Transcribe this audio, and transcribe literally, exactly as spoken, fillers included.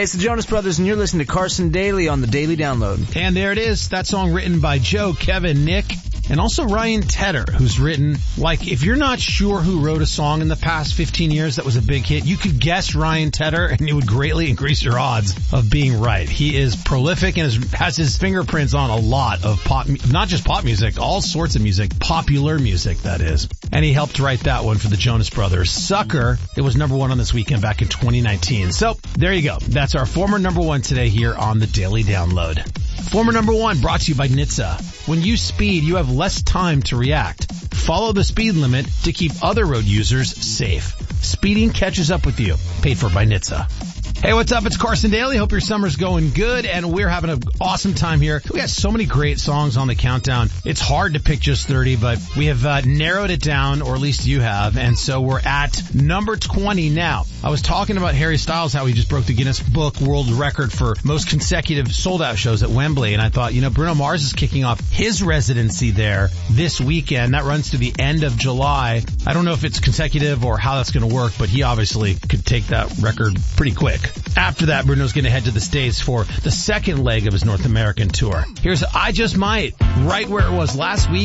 Hey, it's the Jonas Brothers, and you're listening to Carson Daly on the Daily Download. And there it is. That song written by Joe, Kevin, Nick, and also Ryan Tedder, who's written, like, if you're not sure who wrote a song in the past fifteen years that was a big hit, you could guess Ryan Tedder, and it would greatly increase your odds of being right. He is prolific and is, has his fingerprints on a lot of pop, not just pop music, all sorts of music, popular music, that is. And he helped write that one for the Jonas Brothers. Sucker, it was number one on this weekend back in twenty nineteen. So, there you go. That's our former number one today here on the Daily Download. Former number one brought to you by N H T S A. When you speed, you have less time to react. Follow the speed limit to keep other road users safe. Speeding catches up with you. Paid for by N H T S A. Hey, what's up? It's Carson Daly. Hope your summer's going good, and we're having an awesome time here. We got so many great songs on the countdown. It's hard to pick just thirty, but we have uh, narrowed it down, or at least you have, and so we're at number twenty now. I was talking about Harry Styles, how he just broke the Guinness Book World Record for most consecutive sold-out shows at Wembley, and I thought, you know, Bruno Mars is kicking off his residency there this weekend. That runs to the end of July. I don't know if it's consecutive or how that's going to work, but he obviously could take that record pretty quick. After that, Bruno's going to head to the States for the second leg of his North American tour. Here's I Just Might, right where it was last week.